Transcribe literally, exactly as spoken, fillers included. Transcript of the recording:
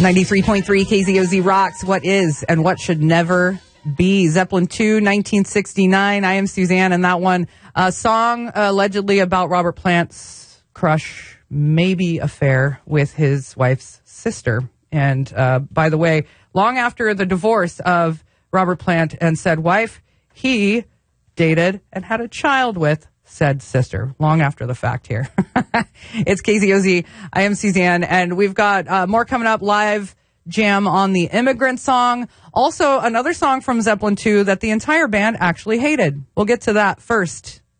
ninety-three point three K Z O Z rocks. What is and what should never be. Zeppelin two, nineteen sixty-nine. I am Suzanne, and that one, a song uh, allegedly about Robert Plant's crush, maybe affair with his wife's sister. And uh, by the way, long after the divorce of Robert Plant and said wife, he dated and had a child with said sister, long after the fact here. It's K Z O Z. I am Suzanne, and we've got uh, more coming up. Live jam on the Immigrant Song. Also, another song from Zeppelin two that the entire band actually hated. We'll get to that first.